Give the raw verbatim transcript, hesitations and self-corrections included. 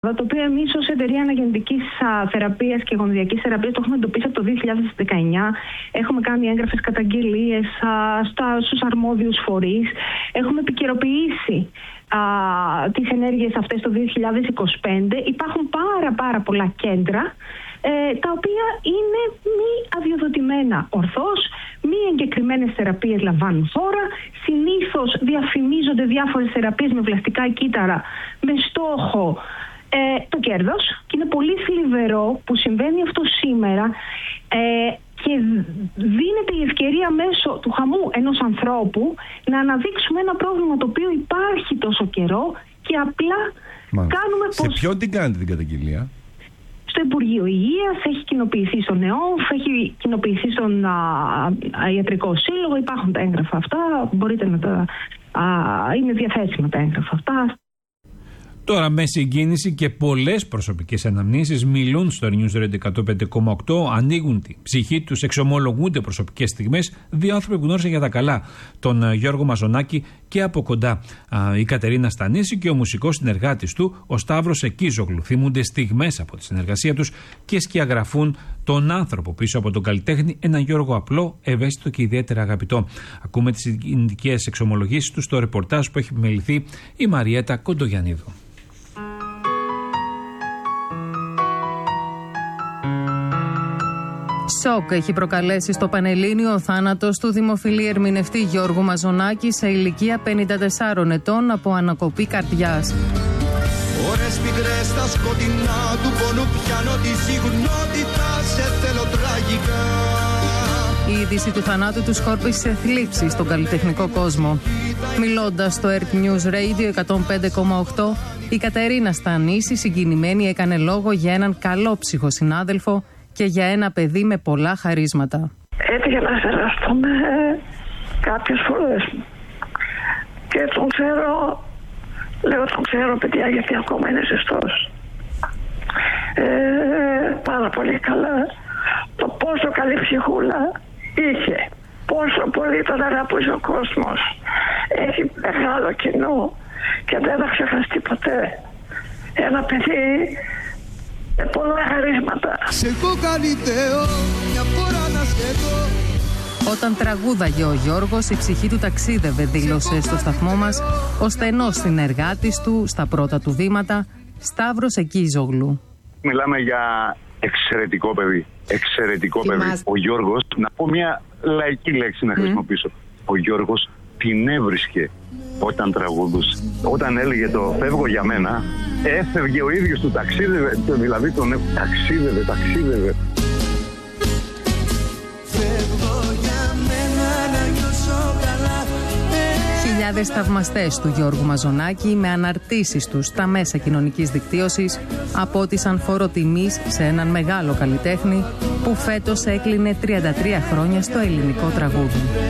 Το οποίο εμείς ως εταιρεία αναγεννητικής θεραπείας και γονιδιακής θεραπείας το έχουμε εντοπίσει από το δύο χιλιάδες δεκαεννιά. Έχουμε κάνει έγγραφες καταγγελίες στους αρμόδιους φορείς. Έχουμε επικαιροποιήσει α, τις ενέργειες αυτές το δύο χιλιάδες είκοσι πέντε. Υπάρχουν πάρα πάρα πολλά κέντρα ε, τα οποία είναι μη αδειοδοτημένα ορθώς, μη εγκεκριμένες θεραπείες λαμβάνουν χώρα. Συνήθως διαφημίζονται διάφορες θεραπείες με βλαστικά κύτταρα με στόχο Ε, το κέρδος, και είναι πολύ θλιβερό που συμβαίνει αυτό σήμερα ε, και δίνεται η ευκαιρία μέσω του χαμού ενός ανθρώπου να αναδείξουμε ένα πρόβλημα το οποίο υπάρχει τόσο καιρό και απλά Μα, κάνουμε σε πως... Σε ποιον την κάνετε την καταγγελία? Στο Υπουργείο Υγείας, έχει κοινοποιηθεί στον ΕΟΦ, έχει κοινοποιηθεί στον α, α, Ιατρικό Σύλλογο, υπάρχουν τα έγγραφα αυτά, μπορείτε να τα... Α, είναι διαθέσιμα τα έγγραφα αυτά. Τώρα, με συγκίνηση και πολλές προσωπικές αναμνήσεις, μιλούν στο News Radio εκατόν πέντε κόμμα οκτώ, ανοίγουν τη ψυχή τους, εξομολογούνται προσωπικές στιγμές. Δύο άνθρωποι που γνώρισαν για τα καλά τον Γιώργο Μαζονάκη και από κοντά α, η Κατερίνα Στανίση και ο μουσικός συνεργάτης του, ο Σταύρος Εκίζογλου. Θυμούνται στιγμές από τη συνεργασία τους και σκιαγραφούν τον άνθρωπο πίσω από τον καλλιτέχνη, έναν Γιώργο απλό, ευαίσθητο και ιδιαίτερα αγαπητό. Ακούμε τις συγκινητικές εξομολογήσεις του στο ρεπορτάζ που έχει επιμεληθεί η Μαριέτα Κοντογιαννίδου. Σοκ έχει προκαλέσει στο Πανελλήνιο ο θάνατος του δημοφιλή ερμηνευτή Γιώργου Μαζονάκη σε ηλικία πενήντα τεσσάρων ετών από ανακοπή καρδιάς. Ώρες πικρές στα σκοτεινά του πόνου πιάνω τη συγνότητα, σε θέλω τραγικά. Η είδηση του θανάτου του σκόρπισε θλίψη στον καλλιτεχνικό κόσμο. Μιλώντας στο Earth News Radio εκατόν πέντε κόμμα οκτώ, η Κατερίνα Στανίση συγκινημένη έκανε λόγο για έναν καλόψυχο συνάδελφο και για ένα παιδί με πολλά χαρίσματα. Έτυχε να συνεργαστούμε κάποιες φορές και τον ξέρω, λέω τον ξέρω παιδιά γιατί ακόμα είναι ζεστός. Ε, πάρα πολύ καλά. Το πόσο καλή ψυχούλα είχε, πόσο πολύ τον αγαπούσε ο κόσμος. Έχει μεγάλο κοινό και δεν θα ξεχαστεί ποτέ. Ένα παιδί με πολλά χαρίσματα. Όταν τραγούδαγε ο Γιώργος, η ψυχή του ταξίδευε, δήλωσε στο σταθμό μας ο στενός συνεργάτης του στα πρώτα του βήματα, Σταύρος Εκίζογλου. Μιλάμε για εξαιρετικό παιδί. Εξαιρετικό παιδί. Ο Γιώργος, να πω μια λαϊκή λέξη να χρησιμοποιήσω. Mm. Ο Γιώργος την έβρισκε όταν τραγουδούσε. Όταν έλεγε το «φεύγω για μένα», έφευγε ο ίδιος του, ταξίδευε, δηλαδή τον ταξίδευε, ταξίδευε. Χιλιάδες θαυμαστές του Γιώργου Μαζονάκη με αναρτήσεις τους στα μέσα κοινωνικής δικτύωσης απότισαν φόρο τιμής σε έναν μεγάλο καλλιτέχνη που φέτος έκλεινε τριάντα τρία χρόνια στο ελληνικό τραγούδι.